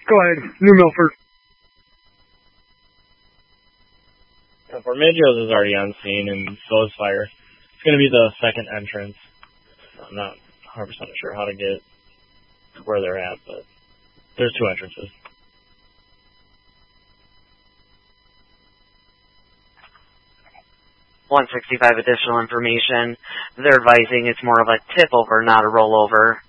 Go ahead. New Milford. For Midrose is already on scene, and so is Fire. It's going to be the second entrance. I'm not 100% sure how to get to where they're at, but there's two entrances. .165 additional information. They're advising it's more of a tip over, not a rollover.